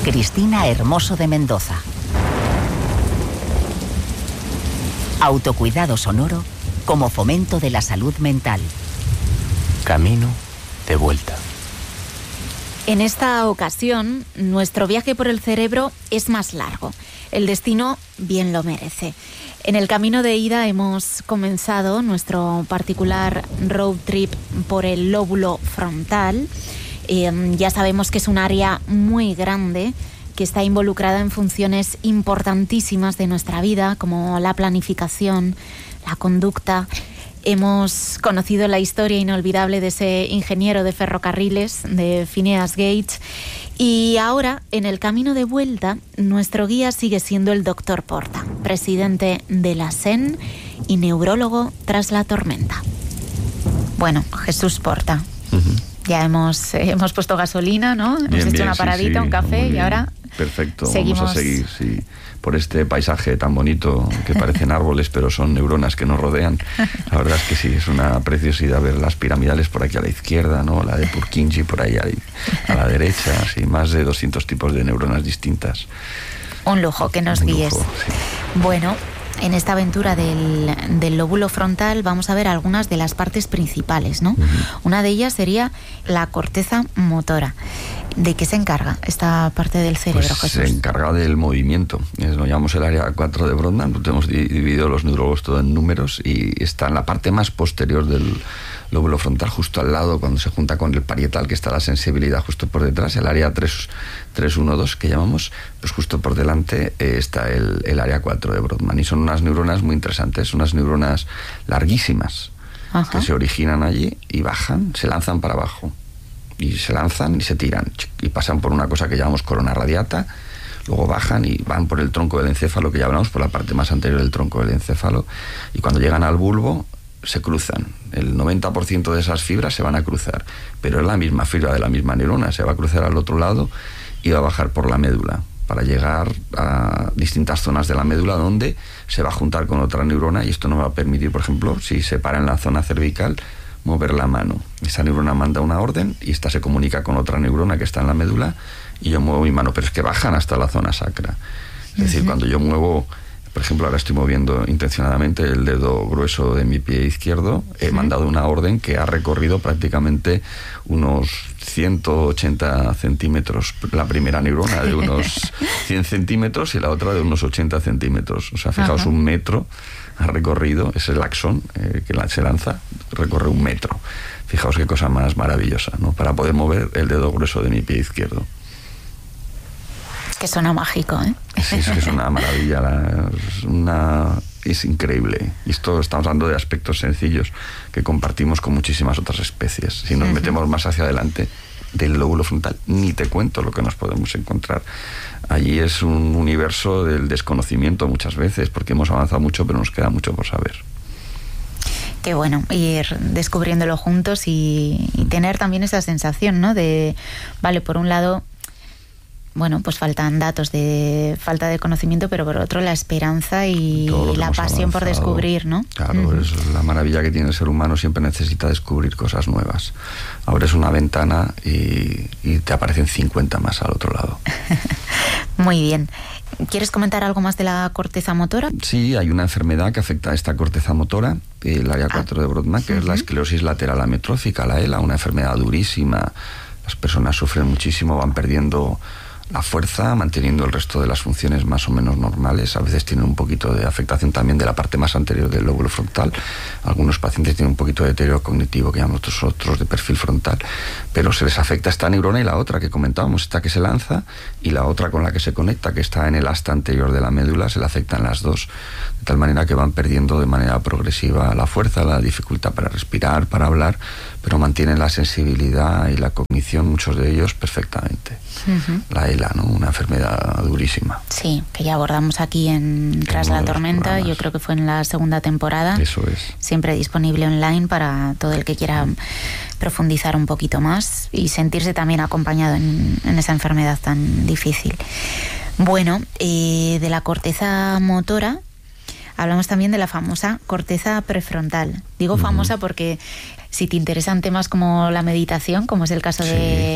Cristina Hermoso de Mendoza. Autocuidado sonoro como fomento de la salud mental. Camino de vuelta. En esta ocasión, nuestro viaje por el cerebro es más largo. El destino bien lo merece. En el camino de ida hemos comenzado nuestro particular road trip por el lóbulo frontal. Ya sabemos que es un área muy grande que está involucrada en funciones importantísimas de nuestra vida, como la planificación, la conducta. Hemos conocido la historia inolvidable de ese ingeniero de ferrocarriles, de Phineas Gage, y ahora, en el camino de vuelta, nuestro guía sigue siendo el Dr. Porta, presidente de la SEN y neurólogo tras la tormenta. Bueno, Jesús Porta, ya hemos puesto gasolina, ¿no? Hemos hecho una paradita, un café y ahora perfecto, seguimos. Vamos a seguir, por este paisaje tan bonito que parecen árboles, pero son neuronas que nos rodean. La verdad es que sí, es una preciosidad ver las piramidales por aquí a la izquierda, ¿no? La de Purkinje por ahí a la derecha, sí, más de 200 tipos de neuronas distintas. Un lujo que nos guíes. Lujo, sí. Bueno, en esta aventura del lóbulo frontal vamos a ver algunas de las partes principales, ¿no? Una de ellas sería la corteza motora. ¿De qué se encarga esta parte del cerebro, Pues Jesús? se encarga del movimiento. Lo llamamos el área 4 de Brodmann. Hemos dividido los neurólogos todo en números y está en la parte más posterior del lóbulo frontal, justo al lado, cuando se junta con el parietal, que está la sensibilidad justo por detrás, el área 312 que llamamos, pues justo por delante está el área 4 de Brodmann. Y son unas neuronas muy interesantes, unas neuronas larguísimas. Ajá. Que se originan allí y bajan, se lanzan para abajo. Y se lanzan y se tiran y pasan por una cosa que llamamos corona radiata, luego bajan y van por el tronco del encéfalo, que ya hablamos, por la parte más anterior del tronco del encéfalo, y cuando llegan al bulbo se cruzan. El 90% de esas fibras se van a cruzar, pero es la misma fibra de la misma neurona, se va a cruzar al otro lado y va a bajar por la médula para llegar a distintas zonas de la médula donde se va a juntar con otra neurona, y esto nos va a permitir, por ejemplo, si se para en la zona cervical, mover la mano. Esa neurona manda una orden y esta se comunica con otra neurona que está en la médula y yo muevo mi mano, pero es que bajan hasta la zona sacra. Es decir, cuando yo muevo, por ejemplo, ahora estoy moviendo intencionadamente el dedo grueso de mi pie izquierdo, he mandado una orden que ha recorrido prácticamente unos 180 centímetros, la primera neurona de unos 100 centímetros y la otra de unos 80 centímetros. O sea, fijaos, un metro ha recorrido, es el axón que se lanza, recorre un metro. Fijaos qué cosa más maravillosa, ¿no? Para poder mover el dedo grueso de mi pie izquierdo. Que suena mágico, ¿eh? Sí, es que es una maravilla, es increíble. Y esto estamos hablando de aspectos sencillos que compartimos con muchísimas otras especies. Si nos metemos más hacia adelante del lóbulo frontal, ni te cuento lo que nos podemos encontrar. Allí es un universo del desconocimiento muchas veces, porque hemos avanzado mucho, pero nos queda mucho por saber. Qué bueno, ir descubriéndolo juntos y tener también esa sensación, ¿no? De, vale, por un lado, bueno, pues faltan datos de falta de conocimiento, pero por otro la esperanza y la pasión por descubrir, ¿no? Claro, es la maravilla que tiene el ser humano, siempre necesita descubrir cosas nuevas. Abres una ventana y te aparecen 50 más al otro lado. Muy bien. ¿Quieres comentar algo más de la corteza motora? Sí, hay una enfermedad que afecta a esta corteza motora, el área 4 de Brodmann, que es la esclerosis lateral amiotrófica, la ELA, una enfermedad durísima. Las personas sufren muchísimo, van perdiendo la fuerza, manteniendo el resto de las funciones más o menos normales. A veces tienen un poquito de afectación también de la parte más anterior del lóbulo frontal. Algunos pacientes tienen un poquito de deterioro cognitivo, que llamamos otros de perfil frontal, pero se les afecta esta neurona y la otra que comentábamos, esta que se lanza, y la otra con la que se conecta, que está en el asta anterior de la médula, se le afectan las dos, de tal manera que van perdiendo de manera progresiva la fuerza, la dificultad para respirar, para hablar, pero mantienen la sensibilidad y la cognición, muchos de ellos, perfectamente. La ELA, ¿no? Una enfermedad durísima. Sí, que ya abordamos aquí en Tras la Tormenta, yo creo que fue en la segunda temporada. Eso es. Siempre disponible online para todo el que quiera profundizar un poquito más y sentirse también acompañado en esa enfermedad tan difícil. Bueno, de la corteza motora hablamos también de la famosa corteza prefrontal. Digo famosa porque si te interesan temas como la meditación, como es el caso de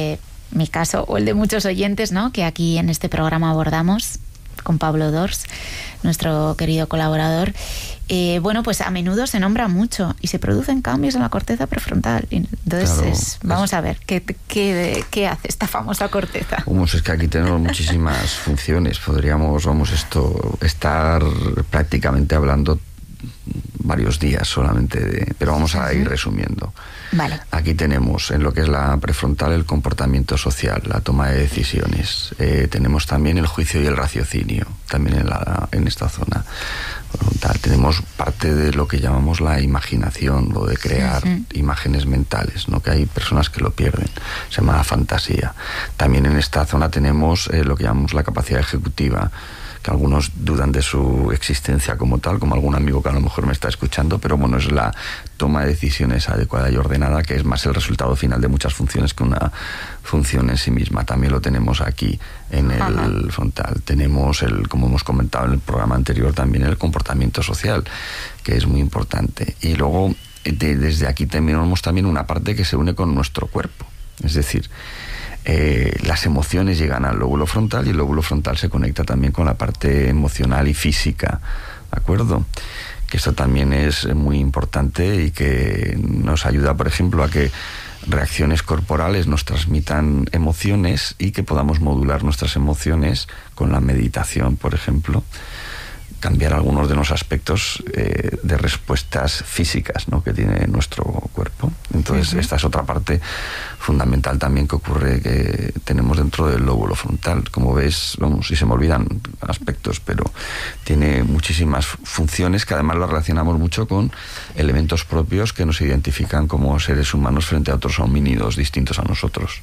mi caso o el de muchos oyentes, ¿no?, que aquí en este programa abordamos con Pablo Dors, nuestro querido colaborador, bueno, pues a menudo se nombra mucho y se producen cambios en la corteza prefrontal. Entonces, claro, vamos a ver, ¿qué hace esta famosa corteza? Es que aquí tenemos muchísimas funciones. Podríamos, estar prácticamente hablando varios días solamente pero vamos a ir resumiendo. Vale. Aquí tenemos en lo que es la prefrontal el comportamiento social, la toma de decisiones. Tenemos también el juicio y el raciocinio, también en esta zona frontal. Tenemos parte de lo que llamamos la imaginación, lo de crear imágenes mentales, ¿no?, que hay personas que lo pierden. Se llama fantasía. También en esta zona tenemos lo que llamamos la capacidad ejecutiva, que algunos dudan de su existencia como tal, como algún amigo que a lo mejor me está escuchando, pero bueno, es la toma de decisiones adecuada y ordenada, que es más el resultado final de muchas funciones que una función en sí misma. También lo tenemos aquí en el frontal. Tenemos, como hemos comentado en el programa anterior, también el comportamiento social, que es muy importante. Y luego, desde aquí tenemos también una parte que se une con nuestro cuerpo. Es decir, las emociones llegan al lóbulo frontal y el lóbulo frontal se conecta también con la parte emocional y física, ¿de acuerdo? Que esto también es muy importante y que nos ayuda, por ejemplo, a que reacciones corporales nos transmitan emociones y que podamos modular nuestras emociones con la meditación, por ejemplo, cambiar algunos de los aspectos de respuestas físicas, ¿no?, que tiene nuestro cuerpo. Entonces, esta es otra parte fundamental también que ocurre, que tenemos dentro del lóbulo frontal. Como ves, y se me olvidan aspectos, pero tiene muchísimas funciones que además las relacionamos mucho con elementos propios que nos identifican como seres humanos frente a otros homínidos distintos a nosotros.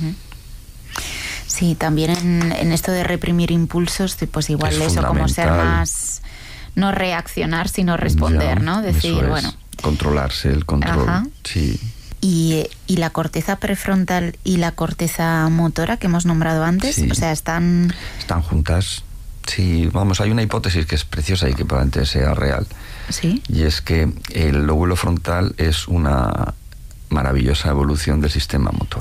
Sí, también en esto de reprimir impulsos, pues igual es eso, como ser más, no reaccionar, sino responder, ¿no? Decir, bueno, controlarse, el control. Ajá. Sí. Y la corteza prefrontal y la corteza motora que hemos nombrado antes, sí, o sea, están juntas. Sí, hay una hipótesis que es preciosa y que probablemente sea real. Sí. Y es que el lóbulo frontal es una maravillosa evolución del sistema motor.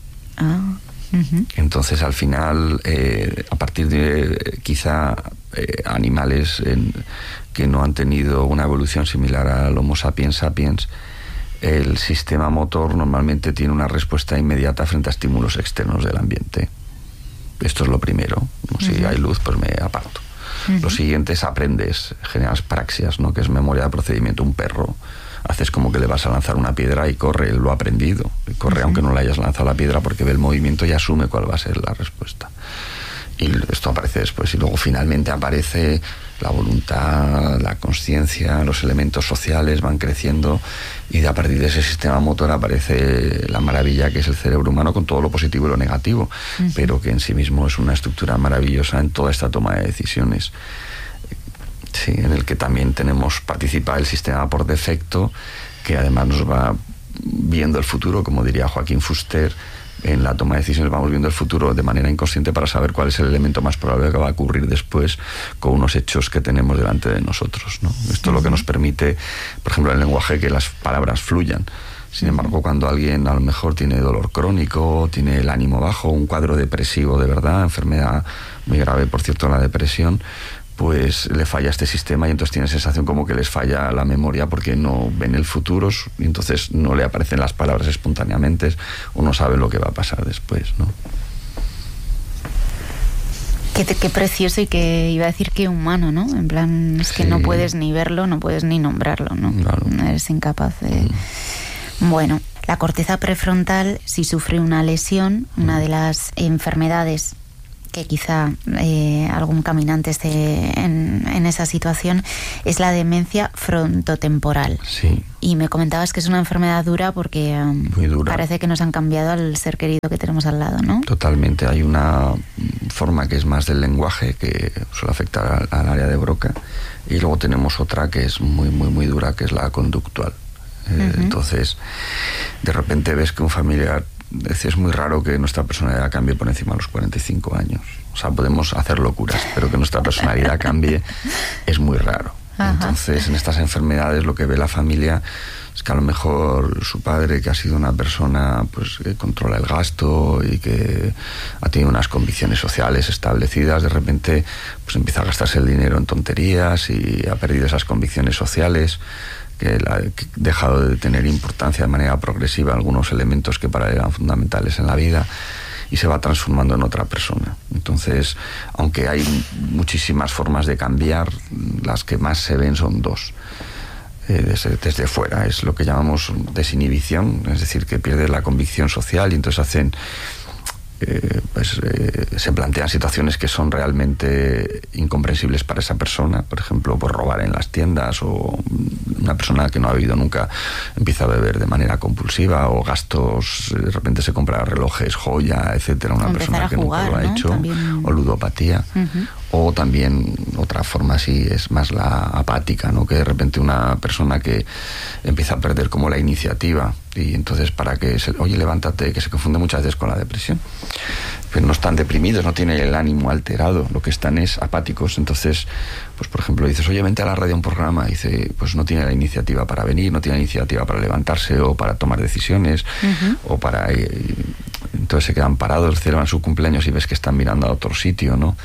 Entonces, al final, a partir de quizá animales que no han tenido una evolución similar al Homo sapiens sapiens, el sistema motor normalmente tiene una respuesta inmediata frente a estímulos externos del ambiente. Esto es lo primero. Si hay luz, pues me aparto. Lo siguiente es aprendes, generas praxias, ¿no?, que es memoria de procedimiento. Un perro, haces como que le vas a lanzar una piedra y corre, él lo ha aprendido. Y corre aunque no le hayas lanzado la piedra porque ve el movimiento y asume cuál va a ser la respuesta. Y esto aparece después. Y luego finalmente aparece la voluntad, la conciencia, los elementos sociales van creciendo y a partir de ese sistema motor aparece la maravilla que es el cerebro humano, con todo lo positivo y lo negativo, pero que en sí mismo es una estructura maravillosa en toda esta toma de decisiones. Sí, en el que también participa el sistema por defecto, que además nos va viendo el futuro, como diría Joaquín Fuster. En la toma de decisiones vamos viendo el futuro de manera inconsciente para saber cuál es el elemento más probable que va a ocurrir después con unos hechos que tenemos delante de nosotros, ¿no? Esto es lo que nos permite, por ejemplo, en el lenguaje, que las palabras fluyan. Sin embargo, cuando alguien a lo mejor tiene dolor crónico, tiene el ánimo bajo, un cuadro depresivo de verdad, enfermedad muy grave, por cierto, la depresión, pues le falla este sistema y entonces tiene sensación como que les falla la memoria porque no ven el futuro y entonces no le aparecen las palabras espontáneamente o no sabe lo que va a pasar después, ¿no? Qué precioso, y que iba a decir que humano, ¿no? En plan, es que no puedes ni verlo, no puedes ni nombrarlo, ¿no? Claro. Eres incapaz de... Bueno, la corteza prefrontal, si sufre una lesión, una de las enfermedades que quizá algún caminante esté en esa situación, es la demencia frontotemporal. Sí. Y me comentabas que es una enfermedad dura porque muy dura. Parece que nos han cambiado al ser querido que tenemos al lado, ¿no? Totalmente. Hay una forma que es más del lenguaje, que suele afectar al área de Broca, y luego tenemos otra que es muy, muy, muy dura, que es la conductual. Entonces, de repente ves que un familiar... Es muy raro que nuestra personalidad cambie por encima de los 45 años. O sea, podemos hacer locuras, pero que nuestra personalidad cambie es muy raro. Ajá. Entonces, en estas enfermedades lo que ve la familia es que a lo mejor su padre, que ha sido una persona pues que controla el gasto y que ha tenido unas convicciones sociales establecidas, de repente pues empieza a gastarse el dinero en tonterías y ha perdido esas convicciones sociales, que ha dejado de tener importancia de manera progresiva algunos elementos que para él eran fundamentales en la vida, y se va transformando en otra persona. Entonces, aunque hay muchísimas formas de cambiar, las que más se ven son dos. Desde fuera es lo que llamamos desinhibición, es decir, que pierde la convicción social y entonces se plantean situaciones que son realmente incomprensibles para esa persona. Por ejemplo, por robar en las tiendas, o una persona que no ha bebido nunca empieza a beber de manera compulsiva, o gastos, de repente se compra relojes, joya, etcétera, una persona que jugar, nunca lo ha hecho. También. O ludopatía. O también otra forma sí es más la apática, ¿no? Que de repente una persona que empieza a perder como la iniciativa, y entonces oye, levántate, que se confunde muchas veces con la depresión. Pero no están deprimidos, no tienen el ánimo alterado, lo que están es apáticos. Entonces, pues por ejemplo, dices, oye, vente a la radio a un programa, y dice, pues no tiene la iniciativa para venir, no tiene la iniciativa para levantarse o para tomar decisiones, o para... entonces se quedan parados, celebran su cumpleaños y ves que están mirando a otro sitio, ¿no?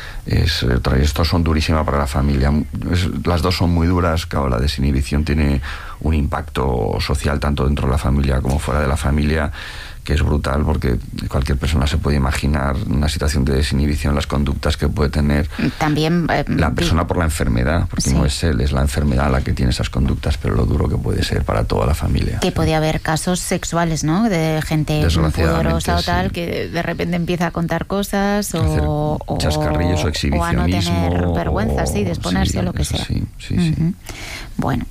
Estos son durísimas para la familia. Las dos son muy duras. Claro, la desinhibición tiene un impacto social tanto dentro de la familia como fuera de la familia, que es brutal, porque cualquier persona se puede imaginar una situación de desinhibición, las conductas que puede tener también la persona por la enfermedad, porque no es él, es la enfermedad la que tiene esas conductas, pero lo duro que puede ser para toda la familia. Que podía haber casos sexuales, ¿no? De gente pudorosa o tal, que de repente empieza a contar cosas o chascarrillos o exhibicionismo, o a no tener vergüenza, de exponerse a lo que sea. Sí. Bueno,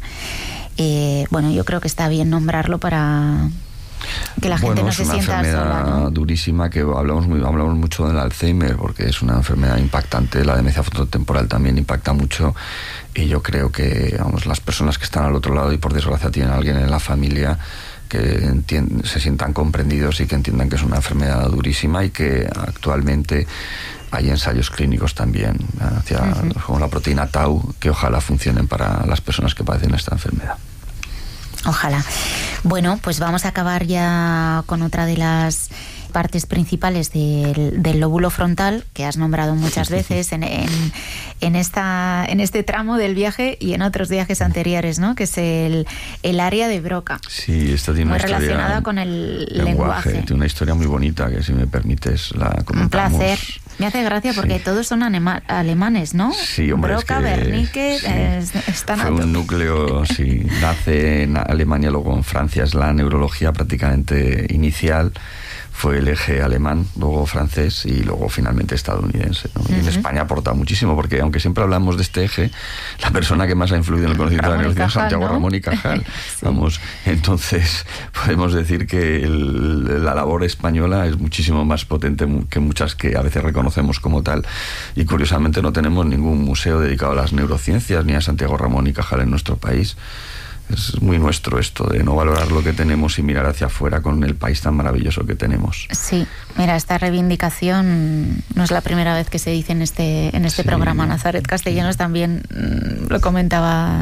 yo creo que está bien nombrarlo para que la gente no se sienta sola, ¿no? Es una enfermedad durísima, que hablamos mucho del Alzheimer, porque es una enfermedad impactante. La demencia frontotemporal también impacta mucho, y yo creo que las personas que están al otro lado y por desgracia tienen a alguien en la familia que se sientan comprendidos y que entiendan que es una enfermedad durísima, y que actualmente hay ensayos clínicos también como la proteína tau, que ojalá funcionen para las personas que padecen esta enfermedad. Ojalá. Bueno, pues vamos a acabar ya con otra de las partes principales del lóbulo frontal, que has nombrado muchas veces en este tramo del viaje y en otros viajes anteriores, ¿no? Que es el área de Broca. Sí, esta tiene muy una historia relacionada con el lenguaje. Tiene una historia muy bonita, que si me permites la comentamos. Un placer. Me hace gracia porque todos son alemanes, ¿no? Sí, hombre, Broca, Wernicke, están fue un núcleo, nace en Alemania, luego en Francia, es la neurología prácticamente inicial. Fue el eje alemán, luego francés y luego finalmente estadounidense, ¿no? Y en España aporta muchísimo, porque aunque siempre hablamos de este eje, la persona que más ha influido en el conocimiento de la neurociencia es Santiago Ramón y Cajal. Entonces podemos decir que la labor española es muchísimo más potente que muchas que a veces reconocemos como tal, y curiosamente no tenemos ningún museo dedicado a las neurociencias ni a Santiago Ramón y Cajal en nuestro país. Es muy nuestro esto de no valorar lo que tenemos y mirar hacia afuera con el país tan maravilloso que tenemos. Sí, mira, esta reivindicación no es la primera vez que se dice en este programa. Nazaret Castellanos también lo comentaba,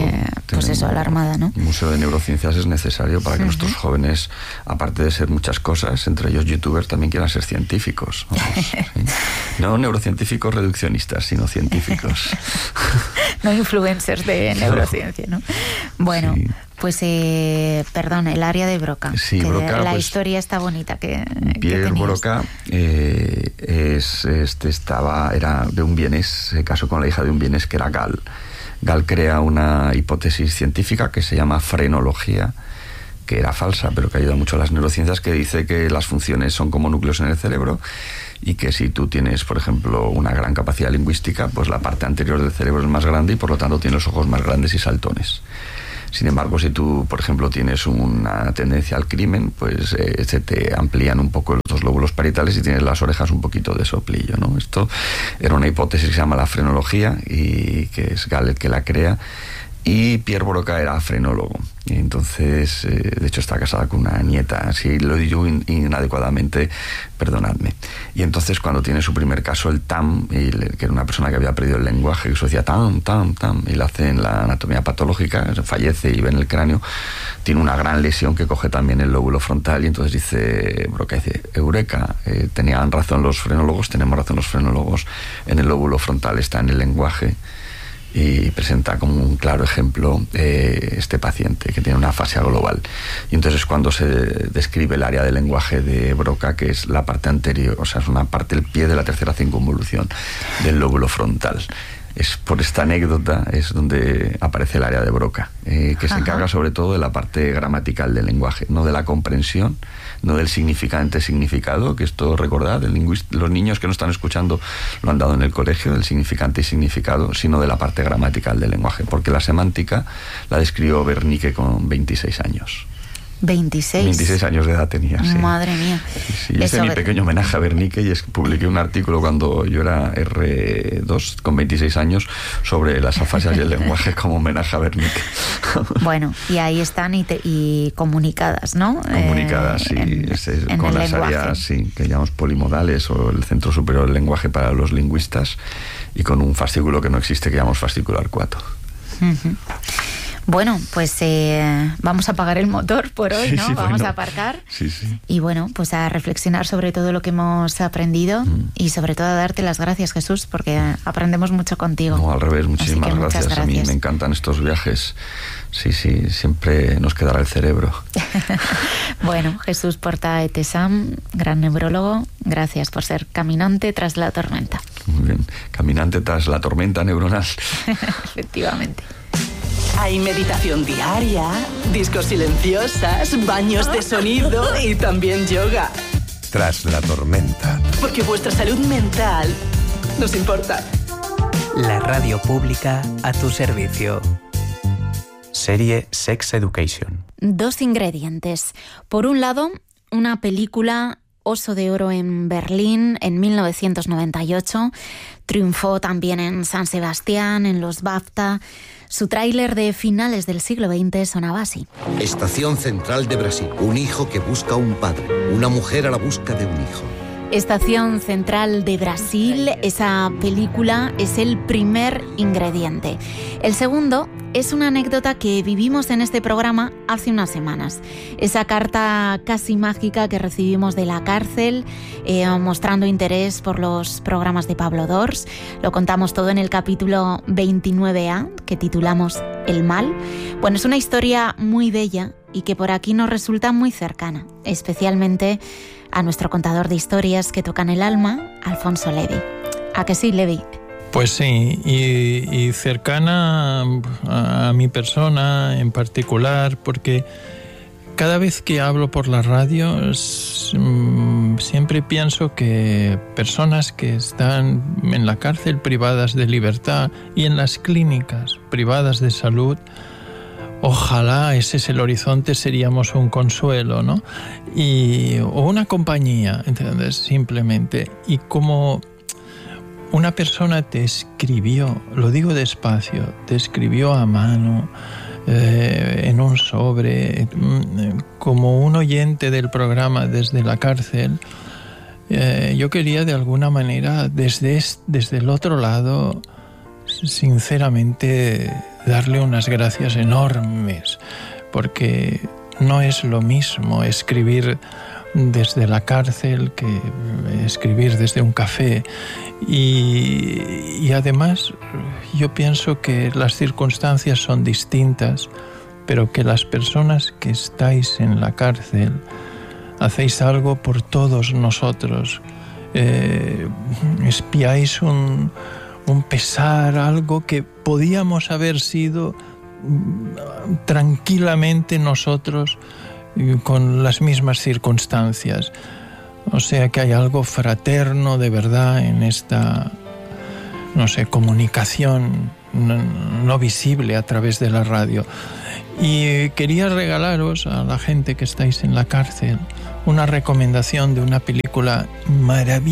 a la Armada, ¿no? Un museo de neurociencias es necesario para que nuestros jóvenes, aparte de ser muchas cosas, entre ellos youtubers, también quieran ser científicos. No neurocientíficos reduccionistas, sino científicos. No influencers de neurociencia, ¿no? Bueno, pues el área de Broca. Sí, Broca, la historia está bonita Pierre Broca era de un vienés, se casó con la hija de un vienés que era Gall. Gall crea una hipótesis científica que se llama frenología, que era falsa, pero que ayuda mucho a las neurociencias, que dice que las funciones son como núcleos en el cerebro, y que si tú tienes, por ejemplo, una gran capacidad lingüística, pues la parte anterior del cerebro es más grande y por lo tanto tienes los ojos más grandes y saltones. Sin embargo, si tú, por ejemplo, tienes una tendencia al crimen, pues se te amplían un poco los dos lóbulos parietales y tienes las orejas un poquito de soplillo, ¿no? Esto era una hipótesis que se llama la frenología, y que es Gall el que la crea, Y Pierre Broca era frenólogo. Y entonces, de hecho, está casada con una nieta. Si lo digo inadecuadamente, perdonadme. Y entonces, cuando tiene su primer caso, el TAM, que era una persona que había perdido el lenguaje, que eso decía TAM, TAM, TAM, y le hacen la anatomía patológica, fallece y ven el cráneo, tiene una gran lesión que coge también el lóbulo frontal. Y entonces Broca dice, eureka, tenían razón los frenólogos, tenemos razón los frenólogos, en el lóbulo frontal está en el lenguaje. Y presenta como un claro ejemplo este paciente que tiene una afasia global. Y entonces cuando se describe el área del lenguaje de Broca, que es la parte anterior, o sea, es una parte del pie de la tercera circunvolución del lóbulo frontal. Es por esta anécdota es donde aparece el área de Broca, que se encarga sobre todo de la parte gramatical del lenguaje, no de la comprensión, no del significante-significado, que esto, recordad, los niños que no están escuchando lo han dado en el colegio, del significante y significado, sino de la parte gramatical del lenguaje, porque la semántica la describió Wernicke con 26 años. 26 años de edad tenía, sí. Madre mía. Sí, hice mi pequeño homenaje a Wernicke y publiqué un artículo cuando yo era R2 con 26 años sobre las afasias y el lenguaje como homenaje a Wernicke. Bueno, y ahí están y comunicadas, ¿no? Comunicadas, sí, con las áreas, sí, que llamamos polimodales, o el Centro Superior del Lenguaje para los lingüistas, y con un fascículo que no existe que llamamos fascículo arcuato. Bueno, pues vamos a apagar el motor por hoy, ¿no? Vamos a aparcar. Sí. Y bueno, pues a reflexionar sobre todo lo que hemos aprendido y sobre todo a darte las gracias, Jesús, porque aprendemos mucho contigo. No, al revés, muchísimas gracias. A mí me encantan estos viajes. Sí, siempre nos quedará el cerebro. Bueno, Jesús Porta Etesam, gran neurólogo, gracias por ser caminante tras la tormenta. Muy bien, caminante tras la tormenta neuronal. Efectivamente. Hay meditación diaria, discos silenciosas, baños de sonido y también yoga. Tras la tormenta. Porque vuestra salud mental nos importa. La radio pública a tu servicio. Serie Sex Education. 2 ingredientes. Por un lado, una película Oso de Oro en Berlín en 1998. Triunfó también en San Sebastián, en los BAFTA. Su tráiler de finales del siglo XX sonaba así. Estación Central de Brasil. Un hijo que busca un padre. Una mujer a la busca de un hijo. Estación Central de Brasil, esa película es el primer ingrediente. El segundo es una anécdota que vivimos en este programa hace unas semanas. Esa carta casi mágica que recibimos de la cárcel, mostrando interés por los programas de Pablo Dors. Lo contamos todo en el capítulo 29A, que titulamos El mal. Bueno, es una historia muy bella y que por aquí nos resulta muy cercana, especialmente a nuestro contador de historias que tocan el alma, Alfonso Levi. ¿A que sí, Levi? Pues sí, y cercana a mi persona en particular, porque cada vez que hablo por la radio siempre pienso que personas que están en la cárcel privadas de libertad y en las clínicas privadas de salud, ojalá ese es el horizonte, seríamos un consuelo, ¿no? O una compañía, ¿entiendes? Simplemente. Y como una persona te escribió, lo digo despacio, te escribió a mano, en un sobre, como un oyente del programa desde la cárcel, yo quería de alguna manera, desde el otro lado, sinceramente darle unas gracias enormes, porque no es lo mismo escribir desde la cárcel que escribir desde un café. Y además yo pienso que las circunstancias son distintas, pero que las personas que estáis en la cárcel hacéis algo por todos nosotros. Espiáis un pesar, algo que podíamos haber sido tranquilamente nosotros con las mismas circunstancias. O sea que hay algo fraterno de verdad en esta, comunicación no visible a través de la radio. Y quería regalaros a la gente que estáis en la cárcel una recomendación de una película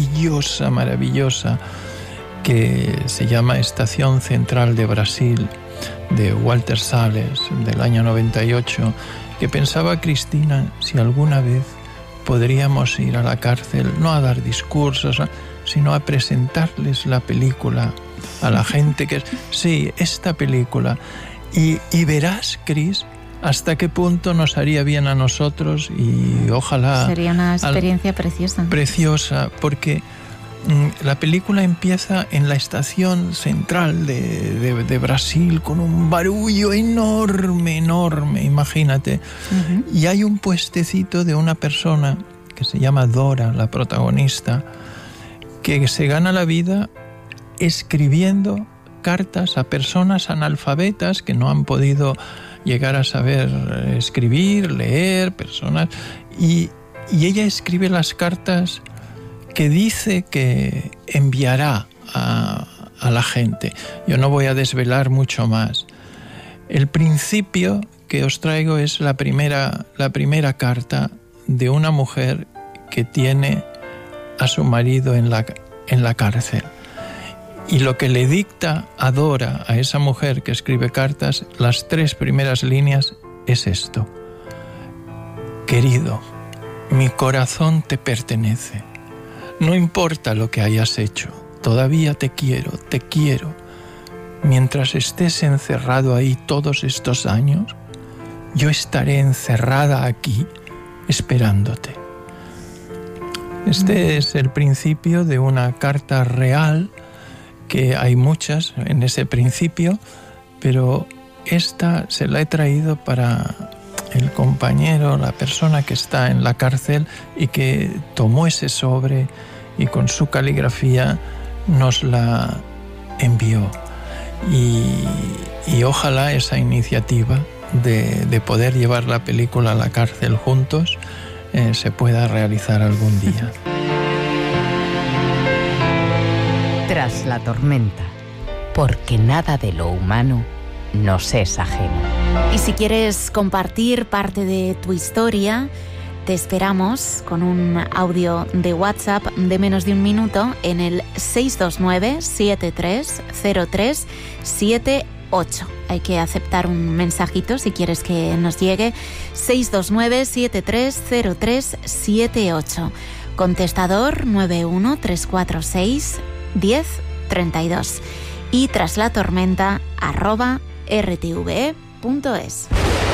maravillosa, que se llama Estación Central de Brasil. de Walter Salles, del año 98, que pensaba Cristina si alguna vez podríamos ir a la cárcel, no a dar discursos, sino a presentarles la película a la gente que... Sí, esta película. Y verás, Cris, hasta qué punto nos haría bien a nosotros y ojalá... Sería una experiencia preciosa. Preciosa, porque la película empieza en la estación central de Brasil con un barullo enorme, imagínate. Uh-huh. Y hay un puestecito de una persona que se llama Dora, la protagonista, que se gana la vida escribiendo cartas a personas analfabetas que no han podido llegar a saber escribir, leer, personas, y ella escribe las cartas que dice que enviará a la gente. Yo no voy a desvelar mucho más. El principio que os traigo es la primera carta de una mujer que tiene a su marido en la cárcel. Y lo que le dicta a Dora, a esa mujer que escribe cartas, las 3 primeras líneas es esto: querido, mi corazón te pertenece. No importa lo que hayas hecho, todavía te quiero. Mientras estés encerrado ahí todos estos años, yo estaré encerrada aquí esperándote. Este es el principio de una carta real, que hay muchas en ese principio, pero esta se la he traído para el compañero, la persona que está en la cárcel y que tomó ese sobre y con su caligrafía nos la envió. Y ojalá esa iniciativa de poder llevar la película a la cárcel juntos se pueda realizar algún día. Tras la tormenta, porque nada de lo humano nos es ajeno. Y si quieres compartir parte de tu historia, te esperamos con un audio de WhatsApp de menos de un minuto en el 629-730378. Hay que aceptar un mensajito si quieres que nos llegue. 629-730378. Contestador 913461032. Y tras la tormenta @rtve.es.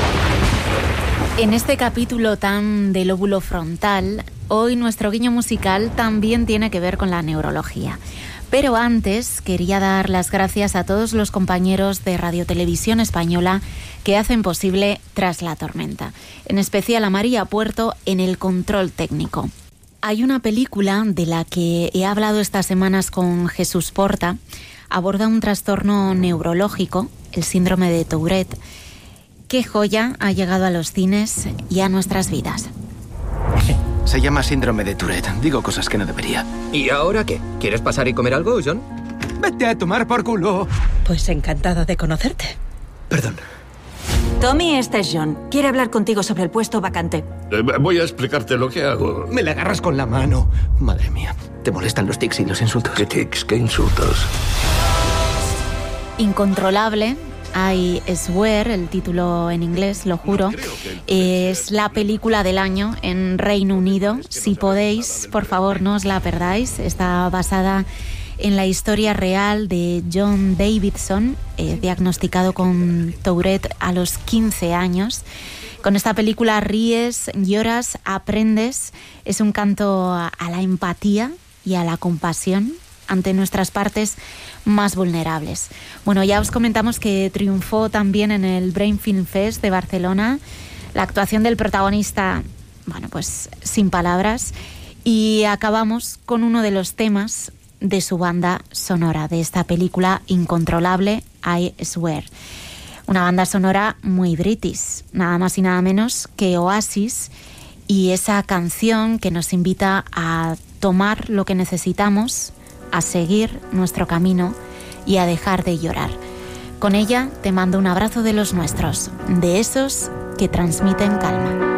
En este capítulo tan del lóbulo frontal, hoy nuestro guiño musical también tiene que ver con la neurología. Pero antes quería dar las gracias a todos los compañeros de Radio Televisión Española que hacen posible Tras la tormenta, en especial a María Puerto en el control técnico. Hay una película de la que he hablado estas semanas con Jesús Porta, aborda un trastorno neurológico, el síndrome de Tourette. ¡Qué joya ha llegado a los cines y a nuestras vidas! Se llama síndrome de Tourette. Digo cosas que no debería. ¿Y ahora qué? ¿Quieres pasar y comer algo, John? ¡Vete a tomar por culo! Pues encantada de conocerte. Perdón. Tommy, este es John. Quiere hablar contigo sobre el puesto vacante. Voy a explicarte lo que hago. Me la agarras con la mano. Madre mía. ¿Te molestan los tics y los insultos? ¿Qué tics? ¿Qué insultos? Incontrolable. I Swear, el título en inglés, lo juro, es la película del año en Reino Unido. Si podéis, por favor, no os la perdáis. Está basada en la historia real de John Davidson, diagnosticado con Tourette a los 15 años. Con esta película ríes, lloras, aprendes. Es un canto a la empatía y a la compasión ante nuestras partes más vulnerables. Bueno, ya os comentamos que triunfó también en el Brain Film Fest de Barcelona. La actuación del protagonista, bueno, pues sin palabras. Y acabamos con uno de los temas de su banda sonora, de esta película Incontrolable, I Swear. Una banda sonora muy british, nada más y nada menos que Oasis, y esa canción que nos invita a tomar lo que necesitamos, a seguir nuestro camino y a dejar de llorar. Con ella te mando un abrazo de los nuestros, de esos que transmiten calma.